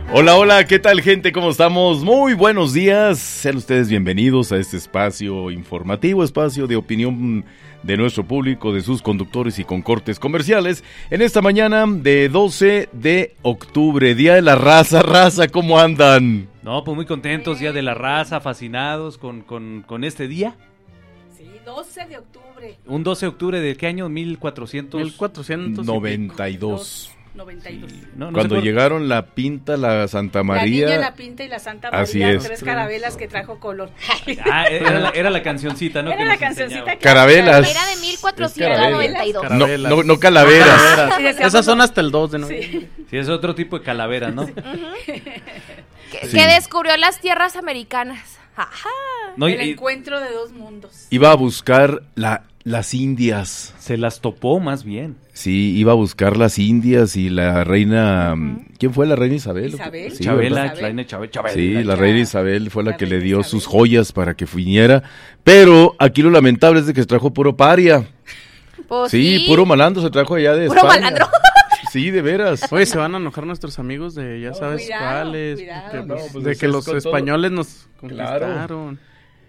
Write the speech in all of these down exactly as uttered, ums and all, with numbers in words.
Hola, hola, ¿qué tal, gente? ¿Cómo estamos? Muy buenos días. Sean ustedes bienvenidos a este espacio informativo, espacio de opinión de nuestro público, de sus conductores y con cortes comerciales. En esta mañana de doce de octubre, Día de la Raza. Raza, ¿cómo andan? No, pues muy contentos, Día de la Raza, fascinados con, con, con este día. Sí, doce de octubre. Un doce de octubre ¿de qué año? mil cuatrocientos noventa y dos. noventa y dos. Sí, no, no Cuando sé por... llegaron la Pinta, la Santa María. La Niña, la Pinta y la Santa María, así es. tres carabelas que trajo color. Ah, era la, era la cancioncita, ¿no? Era que la nos cancioncita. enseñaba. Carabelas. Era de mil cuatrocientos noventa y dos. No, no, no calaveras. Sí, decíamos, esas son hasta el dos de noviembre. Sí. Sí, es otro tipo de calavera, ¿no? Sí. Que, Sí. que descubrió las tierras americanas. Ajá. No, El y- encuentro de dos mundos. Iba a buscar la, las indias. se las topó más bien. Sí, iba a buscar las indias y la reina... ¿Quién fue la reina Isabel? Isabel. Sí, Chabela, ¿verdad? Isabel. Reina Chabela, Chabela. Sí, la la- reina Isabel fue la, la que le reina dio Isabel. sus joyas para que viniera. Pero aquí lo lamentable es de que se trajo puro paria. Pues Sí, puro malandro se trajo allá de Puro España. malandro. Sí, de veras. Oye, se van a enojar nuestros amigos de ya Oh, sabes cuidado, cuáles. cuidado. porque, No, pues, pues de eso que es los con todo. españoles nos Claro. conquistaron.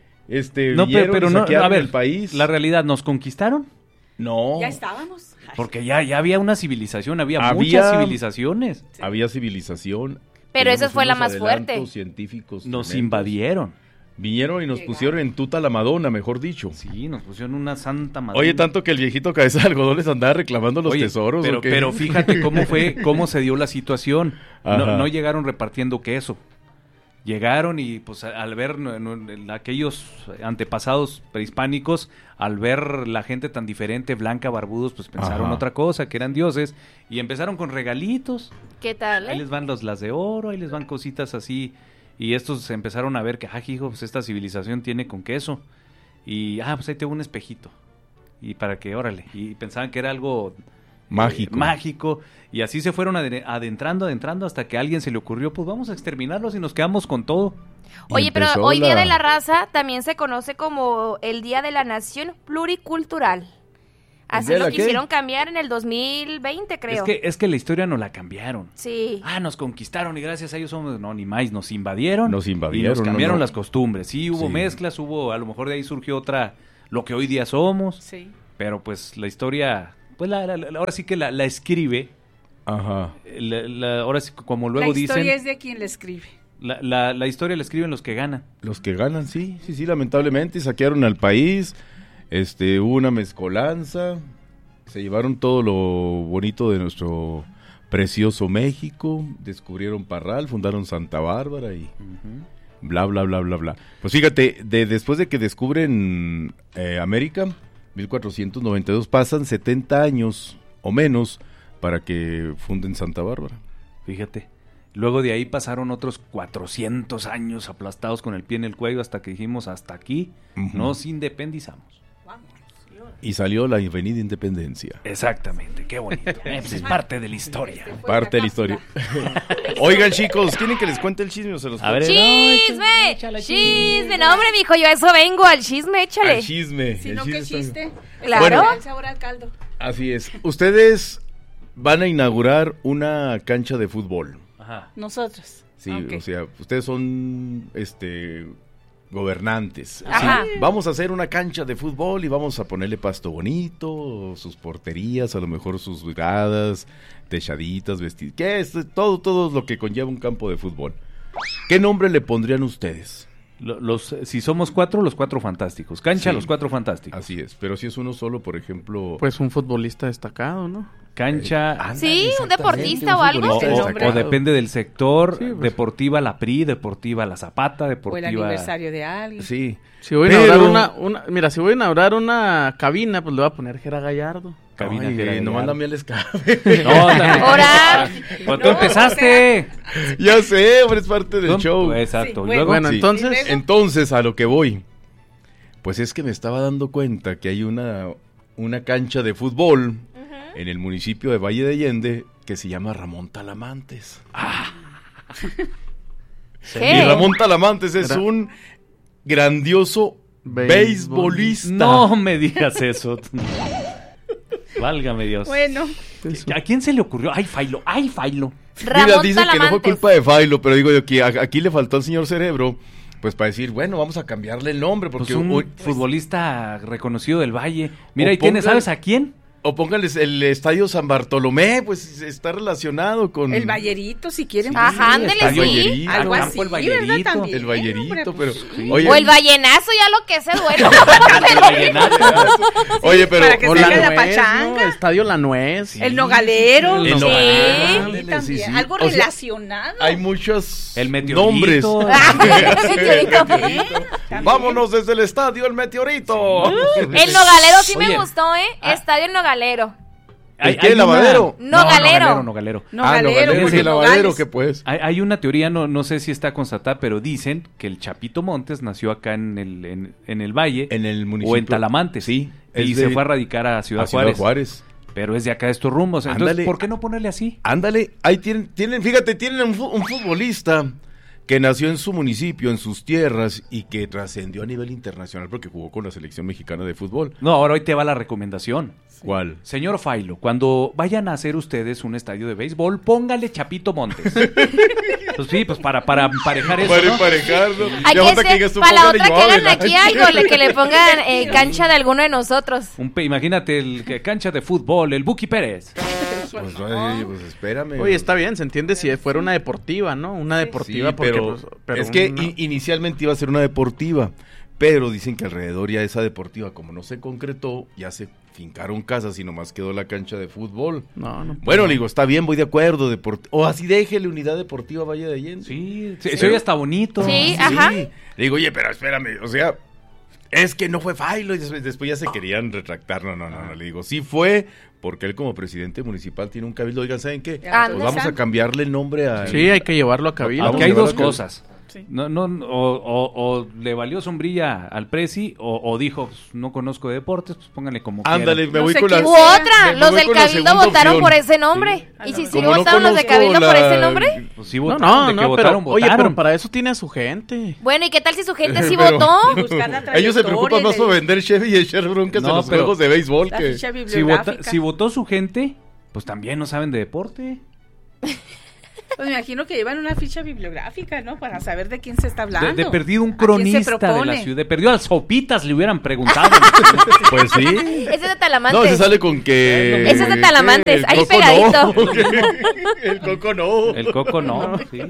Este, No, pero, vinieron pero y no, saquearon a ver, el país. la realidad, ¿nos conquistaron? No, Ya estábamos. Ay, Porque ya, ya había una civilización, había, Había- muchas civilizaciones. sí. había civilización. Pero esa Teníamos fue la unos más fuerte. adelantos científicos Nos tremendos. invadieron. Vinieron y nos Llegaron. pusieron en tuta la Madonna, mejor dicho. Sí, nos pusieron una santa madre. Oye, tanto que el viejito cabeza de algodón les andaba reclamando los Oye, tesoros. Pero, ¿o qué? pero fíjate cómo fue, cómo se dio la situación. Ajá. No, no llegaron repartiendo queso. Llegaron y pues a- al ver no, no, aquellos antepasados prehispánicos, al ver la gente tan diferente, blanca, barbudos, pues pensaron Ajá. otra cosa, que eran dioses, y empezaron con regalitos. ¿Qué tal? Ahí eh? les van los las de oro, ahí les van cositas así. Y estos empezaron a ver que, ah, hijo, pues esta civilización tiene con queso. Y, ah, pues ahí tengo un espejito. Y para que, órale. Y pensaban que era algo eh, Mágico. mágico. Y así se fueron ade- adentrando, adentrando, hasta que a alguien se le ocurrió, pues vamos a exterminarlos y nos quedamos con todo. Y Oye, pero empezó hoy Día la- de la Raza también se conoce como el Día de la Nación Pluricultural. Así día de lo la qué? quisieron cambiar en el dos mil veinte, creo. Es que, es que la historia no la cambiaron. Sí. Ah, nos conquistaron y gracias a ellos somos... No, ni más, nos invadieron. Nos Y invadieron, nos no, cambiaron no. las costumbres. Sí, hubo Sí. mezclas, hubo... A lo mejor de ahí surgió otra... Lo que hoy día somos. Sí. Pero pues la historia... Pues la, la- la- ahora sí que la, la escribe. Ajá. La- la- ahora sí, como luego La historia dicen... es de quien la escribe. La, la, la historia la escriben los que ganan. Los que ganan, sí, sí, sí, lamentablemente saquearon al país, este, hubo una mezcolanza, se llevaron todo lo bonito de nuestro precioso México, descubrieron Parral, fundaron Santa Bárbara y bla, bla, bla, bla, bla. Pues fíjate, de, después de que descubren eh, América, mil cuatrocientos noventa y dos, pasan setenta años o menos para que funden Santa Bárbara. Fíjate. Luego de ahí pasaron otros cuatrocientos años aplastados con el pie en el cuello hasta que dijimos hasta aquí Ujú. nos independizamos. Vamos. Dios. Y salió la Avenida Independencia. Exactamente, qué bonito. Eh, pues es parte de la historia. Este fue Parte de la historia. Oigan, chicos, ¿quieren que les cuente el chisme o se los A ver, cuento? ¡Chisme! ¡Chisme! No, hombre, mijo, yo a eso vengo, al chisme, échale. Al chisme. Si el no, chisme ¿qué está- chiste? Claro. Bueno. El sabor al caldo. Así es. Ustedes van a inaugurar una cancha de fútbol. Ajá. Nosotros. Sí, Ok. o sea, ustedes son este gobernantes. Ajá. Sí, vamos a hacer una cancha de fútbol y vamos a ponerle pasto bonito, sus porterías, a lo mejor sus gradas, techaditas, vestidos. ¿Qué es? Todo, todo lo que conlleva un campo de fútbol. ¿Qué nombre le pondrían ustedes? Lo- Los, si somos cuatro, los cuatro fantásticos. Cancha, Sí. los cuatro fantásticos. Así es, pero si es uno solo, por ejemplo... Pues un futbolista destacado, ¿no? Cancha. Ándale, Sí, un exactamente, deportista un o algo. o, futbolista El o- nombre. o depende del sector. Sí, pues. Deportiva la P R I, Deportiva la Zapata, O el Deportiva. aniversario de alguien. Sí. Si voy a Pero- inaugurar una, una, mira, si voy a inaugurar una cabina, pues le voy a poner Jera Gallardo. Cabina Ay, Jera no Gallardo. mándame al escape. No, también. Ahora. Pues tú No, empezaste. Ya sé, hombre, es parte del Tú- show. Exacto. Sí, Luego, Bueno, Sí. entonces, Y luego- Entonces, a lo que voy, pues es que me estaba dando cuenta que hay una, una cancha de fútbol en el municipio de Valle de Allende que se llama Ramón Talamantes. ¿Qué? Y Ramón Talamantes es Era- un grandioso Béisbol- beisbolista. no me digas eso. Válgame Dios. Bueno, ¿A quién se le ocurrió? ¡Ay, Failo! ¡Ay, Failo! Ramón Mira, dice que no fue Talamantes. culpa de Failo, pero digo yo que a- aquí le faltó al señor Cerebro, pues para decir, bueno, vamos a cambiarle el nombre, porque Pues un hoy- futbolista reconocido del Valle. Mira, O ahí tienes, pongan- ¿sabes a quién? o pónganles el Estadio San Bartolomé, pues está relacionado con el Vallerito, si quieren. Ajá, pues, ándele, Estadio sí. Vallerito. Algo Campo así, el ¿verdad? Vallerito. También, el Vallerito, hombre, pero pues, sí. oye, O el vallenazo, ya lo que se duelo. El vallenato. oye, pero para que O se la haga la nuez, pachanga. ¿no? Estadio La Nuez. El nogalero. El El sí, nogalero, también. ándale, sí, sí. Algo O sea, relacionado. hay muchos El meteorito. nombres. Meteorito. También. Vámonos desde el estadio El Meteorito. El nogalero sí Oye. me gustó, ¿eh? Ah. Estadio El Nogalero. ¿El qué, lavadero? No, Nogalero. nogalero, nogalero. Ah, Nogalero, nogalero, porque y el lavadero, nogales. que pues. Hay, hay una teoría, no, no sé si está constatada, pero dicen que el Chapito Montes nació acá en el, en, en el Valle En el municipio. o en Talamantes. Sí. Y es se de- fue a radicar a Ciudad a Ciudad Juárez. Juárez. Pero es de acá de estos rumbos. Entonces, Ándale. ¿por qué no ponerle así? Ándale, ahí tienen, tienen, fíjate, tienen un, fu- un futbolista que nació en su municipio, en sus tierras, y que trascendió a nivel internacional porque jugó con la selección mexicana de fútbol. No, ahora hoy te va la recomendación. ¿Cuál? Señor Failo, cuando vayan a hacer ustedes un estadio de béisbol, póngale Chapito Montes. Pues sí, pues para, para emparejar eso, Para ¿no? emparejarlo. Hay Ya que falta ser, digas tú, para la póngale otra que Joao hagan Velázquez. aquí algo, le- que le pongan eh, cancha de alguno de nosotros. Un pe- imagínate el que cancha de fútbol, el Buki Pérez. Pues, ay, pues espérame. Oye, está bien, se entiende si fuera una deportiva, ¿no? Una deportiva Sí, porque... pero, pues, pero es que una- i- inicialmente iba a ser una deportiva, pero dicen que alrededor ya esa deportiva, como no se concretó, ya se fincaron casas y nomás quedó la cancha de fútbol. No, no. Bueno, le digo, está bien, voy de acuerdo, deport- o así déjele unidad deportiva Valle de Allende. Sí, sí, eso ya está bonito. Sí, ajá. Le digo, oye, pero espérame, o sea, es que no fue Failo y después, después ya se querían retractar. No, no, no, no, le digo, sí fue, porque él como presidente municipal tiene un cabildo. Oigan, ¿saben qué? Ah, Pues ¿dónde vamos a están? cambiarle el nombre a... Sí, hay que llevarlo a cabildo. Vamos Aquí a hay llevar dos a cabo. cosas. Sí. No, no, o, o- o le valió sombrilla al Prezi o, o dijo, pues, no conozco de deportes, pues pónganle como Ándale, quieran. me No voy sé con la... quién U sea. otra, me los voy del con la Cabildo segunda votaron opción. por ese nombre. Sí. ¿Y si sí Como no votaron los de conozco Cabildo por la- ese nombre? Pues sí No, votaron, no, de que no, votaron, pero, oye, votaron. pero para eso tiene a su gente. Bueno, ¿y qué tal si su gente sí Pero- votó? Y buscar la Ellos se trayectoria preocupan y más le- por vender Chevy y echar broncas No, en los pero- juegos de béisbol La que... ficha Si, vota- bibliográfica. si votó su gente, pues también no saben de deporte. Pues me imagino que llevan una ficha bibliográfica, ¿no? Para saber de quién se está De, hablando. de perdido un ¿A quién se cronista de la propone? ciudad. De perdido al Sopitas le hubieran preguntado. Pues sí. Ese es de Talamantes. No, se sale con que... Ese es de Talamantes, el ahí Coco pegadito. no, que- el Coco no. El Coco no, sí.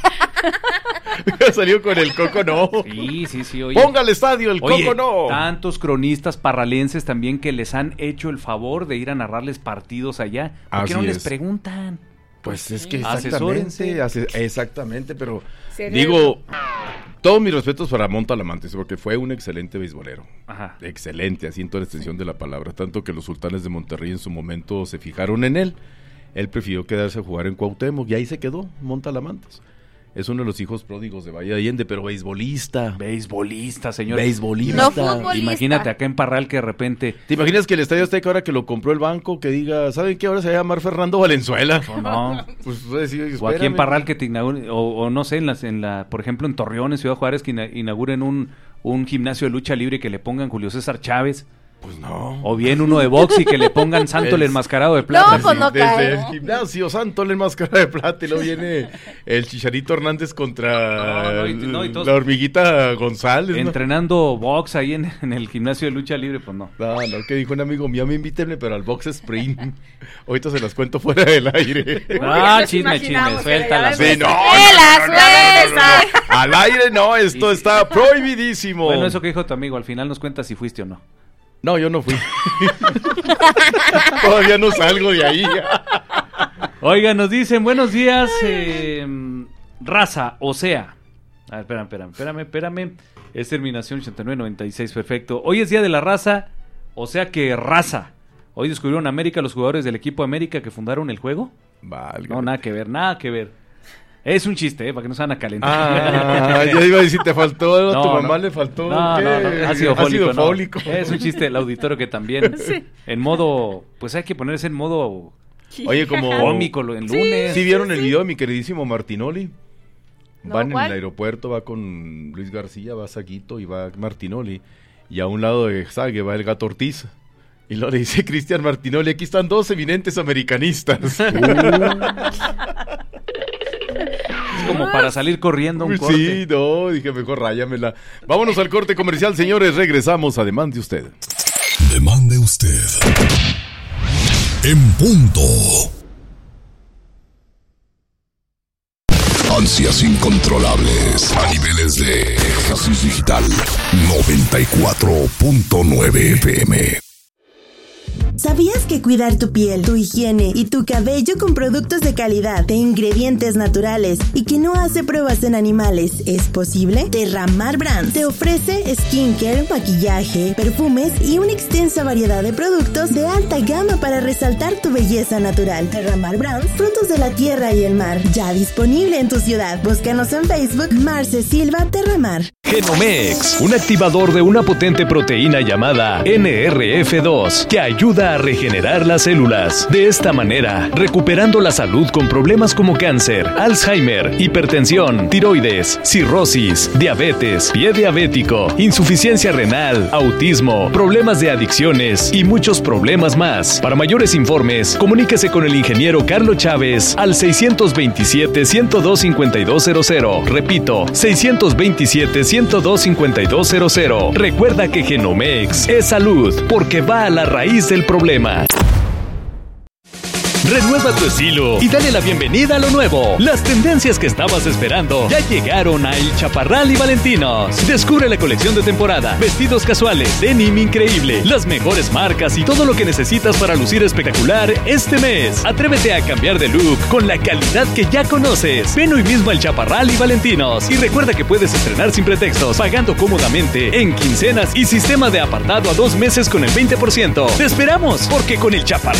Salió con el Coco no. Sí, sí, sí, oye. Ponga al estadio el Oye, Coco no. tantos cronistas parralenses también que les han hecho el favor de ir a narrarles partidos allá. ¿Por Así qué no les es. preguntan? Pues es que Asesórense. exactamente, ase- exactamente, pero Cerebro. digo, todos mis respetos para Ramón Talamantes, porque fue un excelente beisbolero. Aja. Excelente, así en toda la extensión de la palabra, tanto que los sultanes de Monterrey en su momento se fijaron en él. Él prefirió quedarse a jugar en Cuauhtémoc y ahí se quedó, Montalamantes. Es uno de los hijos pródigos de Valle de Allende, pero beisbolista. Beisbolista, señor. Beisbolista. No futbolista. Imagínate acá en Parral que de repente. ¿Te imaginas que el Estadio Azteca ahora que lo compró el banco, que diga, ¿saben qué? Ahora se va a llamar Fernando Valenzuela. O no. Pues, pues, sí, O aquí en espérame. Parral que te inauguren, o, o no sé, en, las, en la, por ejemplo en Torreón, en Ciudad Juárez, que ina- inauguren un, un gimnasio de lucha libre y que le pongan Julio César Chávez, Pues no. o bien uno de box y que le pongan Santo el El- enmascarado de plata. No, pues no Desde cae. el gimnasio Santo el máscara de plata y luego viene el Chicharito Hernández contra No, no, y- no, y todos- la hormiguita González. ¿no? Entrenando box ahí en, en el gimnasio de lucha libre, pues no. No, no, que dijo un amigo mío, me invítenme, pero al box sprint. Ahorita se las cuento fuera del aire. Ah, nos chisme, imaginamos chisme, que suéltala. ya Sí, ves- no, ¡Que la no, no, no, no, no, no, suelte! no. Al aire no, esto está prohibidísimo. Bueno, eso que dijo tu amigo, al final nos cuenta si fuiste o no. No, yo no fui. Todavía no salgo de ahí. Oiga, nos dicen, buenos días, eh, raza, o sea. A ver, espérame, espérame, espérame, espérame. Es terminación ochenta y nueve noventa y seis, perfecto. Hoy es día de la raza, o sea que raza. Hoy descubrieron América los jugadores del equipo América que fundaron el juego. Vale. No, nada que ver, nada que ver. Es un chiste, ¿eh? Para que no se van a calentar. Ah, yo iba a decir, te faltó algo, a tu No, mamá no. le faltó. No, ¿qué? no, no, ácido fólico. Ácido no. fólico. Es un chiste del auditorio que también, en modo, pues hay que ponerse en modo Oye, como... cómico lo- en lunes. ¿Sí vieron el video de mi queridísimo Martinoli? No, Van en ¿cuál? el aeropuerto, va con Luis García, va Saguito y va Martinoli. Y a un lado de Sague va el Gato Ortiz. Y luego le dice Cristian Martinoli, aquí están dos eminentes americanistas. Es como para salir corriendo a un corte. Sí, no, dije, mejor ráyamela. Vámonos al corte comercial, señores. Regresamos a Demande Usted. Demande Usted. En punto. Ansias incontrolables a niveles de éxtasis digital. noventa y cuatro punto nueve F M. ¿Sabías que cuidar tu piel, tu higiene y tu cabello con productos de calidad, de ingredientes naturales y que no hace pruebas en animales es posible? Terramar Brands te ofrece skincare, maquillaje, perfumes y una extensa variedad de productos de alta gama para resaltar tu belleza natural. Terramar Brands, frutos de la tierra y el mar, ya disponible en tu ciudad. Búscanos en Facebook, Marce Silva Terramar. Genomex, un activador de una potente proteína llamada N R F dos que ayuda a regenerar las células. De esta manera, recuperando la salud con problemas como cáncer, Alzheimer, hipertensión, tiroides, cirrosis, diabetes, pie diabético, insuficiencia renal, autismo, problemas de adicciones y muchos problemas más. Para mayores informes, comuníquese con el ingeniero Carlos Chávez al seiscientos veintisiete, ciento dos, cincuenta y dos cero cero. Repito, seiscientos veintisiete, ciento dos, cincuenta y dos cero cero. Recuerda que Genomex es salud porque va a la raíz del problema. Renueva tu estilo y dale la bienvenida a lo nuevo. Las tendencias que estabas esperando ya llegaron a El Chaparral y Valentinos. Descubre la colección de temporada, vestidos casuales, denim increíble, las mejores marcas y todo lo que necesitas para lucir espectacular este mes. Atrévete a cambiar de look con la calidad que ya conoces. Ven hoy mismo al Chaparral y Valentinos y recuerda que puedes estrenar sin pretextos, pagando cómodamente en quincenas y sistema de apartado a dos meses con el veinte por ciento. Te esperamos porque con El Chaparral